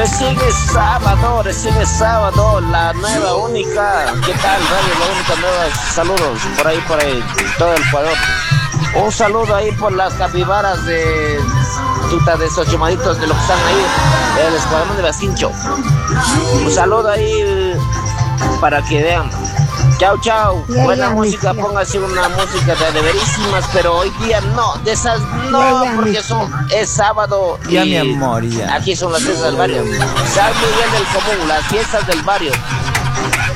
Recién es sábado, la nueva única. ¿Qué tal, Radio La Única Nueva? Saludos por ahí, todo el Ecuador. Un saludo ahí por las capibaras de esos chumaditos de los que están ahí, el escuadrón de Bacincho. Un saludo ahí para que vean. Chau. Buena música, póngase una música de verísimas, pero hoy día no, de esas no, porque es sábado. Ya, mi amor, ya. Aquí son las fiestas del barrio. San Miguel del Común, las fiestas del barrio.